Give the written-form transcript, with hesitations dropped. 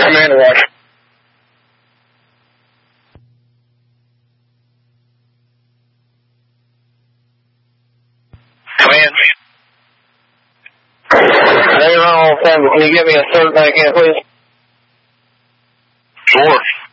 Commander, watch. Command. Hey, run all the time, but can you get me a third back in, please? Sure.